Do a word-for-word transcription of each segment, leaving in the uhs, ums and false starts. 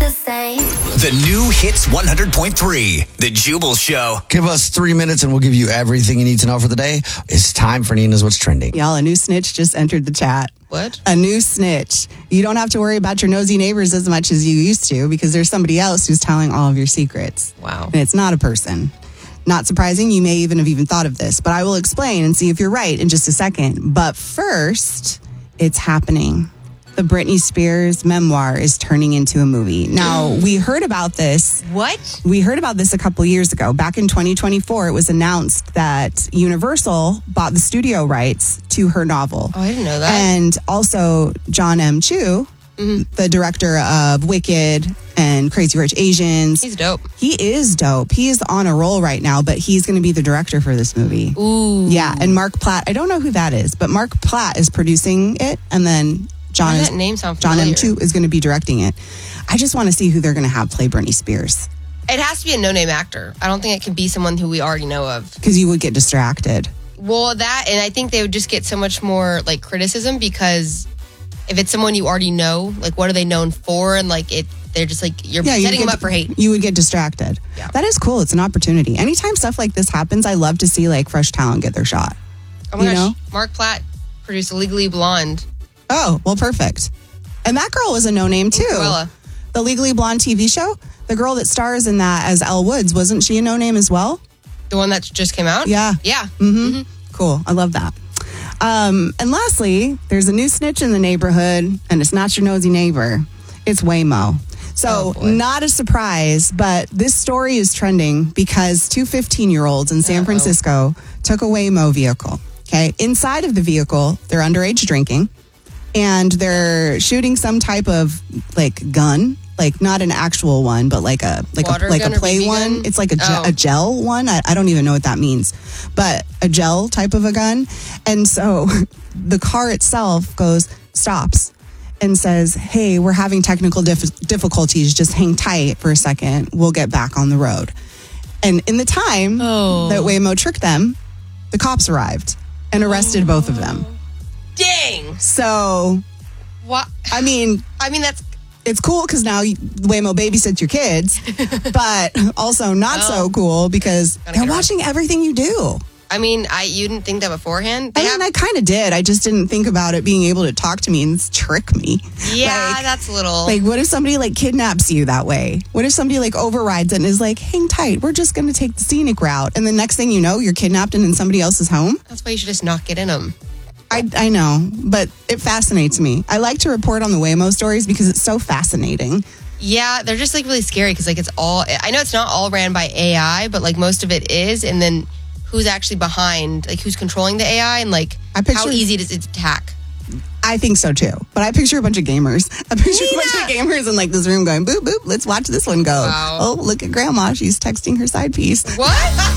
the same. The new Hits one hundred point three, The Jubal Show. Give us three minutes and we'll give you everything you need to know for the day. It's time for Nina's What's Trending. Y'all, a new snitch just entered the chat. What? A new snitch. You don't have to worry about your nosy neighbors as much as you used to because there's somebody else who's telling all of your secrets. Wow. And it's not a person. Not surprising. You may even have even thought of this, but I will explain and see if you're right in just a second. But first, it's happening. The Britney Spears memoir is turning into a movie. Now, we heard about this. What? We heard about this a couple years ago. Back in twenty twenty-four, it was announced that Universal bought the studio rights to her novel. Oh, I didn't know that. And also, John M. Chu, mm-hmm. the director of Wicked and Crazy Rich Asians. He's dope. He is dope. He is on a roll right now, but he's going to be the director for this movie. Ooh. Yeah, and Mark Platt, I don't know who that is, but Mark Platt is producing it, and then John, Why does is, that name sound John familiar? M. Chu is going to be directing it. I just want to see who they're going to have play Britney Spears. It has to be a no-name actor. I don't think it can be someone who we already know of. Because you would get distracted. Well, that, and I think they would just get so much more, like, criticism because if it's someone you already know, like, what are they known for? And, like, it, they're just, like, you're Yeah, setting you them up for hate. You would get distracted. Yeah. That is cool. It's an opportunity. Anytime stuff like this happens, I love to see, like, fresh talent get their shot. Oh, my you gosh. know? Mark Platt produced Legally Blonde. Oh, well, perfect. And that girl was a no-name, too. Cruella. The Legally Blonde T V show, the girl that stars in that as Elle Woods, wasn't she a no-name as well? The one that just came out? Yeah. Yeah. Mm-hmm. Mm-hmm. Cool. I love that. Um, and lastly, there's a new snitch in the neighborhood, and it's not your nosy neighbor. It's Waymo. So, Oh, boy. not a surprise, but this story is trending because two fifteen-year-olds in San Uh-oh. Francisco took a Waymo vehicle. Okay. Inside of the vehicle, they're underage drinking, and they're shooting some type of, like, gun. Like, not an actual one, but like a like Water a like gun a or play B B one. gun? It's like a, ge- Oh. a gel one. I, I don't even know what that means, but a gel type of a gun. And so the car itself goes, stops and says, hey, we're having technical dif- difficulties. Just hang tight for a second. We'll get back on the road. And in the time Oh. that Waymo tricked them, the cops arrived and arrested both of them. Dang. So, What? I mean, I mean, that's... it's cool because now you- Waymo babysits your kids, but also not Oh. so cool because Gotta they're get around. watching everything you do. I mean, I you didn't think that beforehand? They I mean, I kind of did. I just didn't think about it being able to talk to me and trick me. Yeah, Like- that's a little... Like, what if somebody like kidnaps you that way? What if somebody like overrides it and is like, hang tight, we're just going to take the scenic route. And the next thing you know, you're kidnapped and in somebody else's home? That's why you should just not get in them. I, I know, but it fascinates me. I like to report on the Waymo stories because it's so fascinating. Yeah, they're just like really scary because like it's all, I know it's not all ran by A I, but like most of it is. And then who's actually behind, like who's controlling the A I and like I picture- how easy does it attack? I think so too. But I picture a bunch of gamers. I picture Nina! a bunch of gamers in like this room going, boop, boop, let's watch this one go. Wow. Oh, look at grandma. She's texting her side piece. What?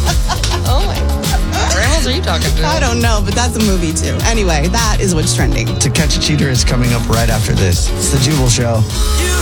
Oh my, what animals are you talking to? I don't know, but that's a movie too. Anyway, that is what's trending. To Catch a Cheater is coming up right after this. It's The Jubal Show. You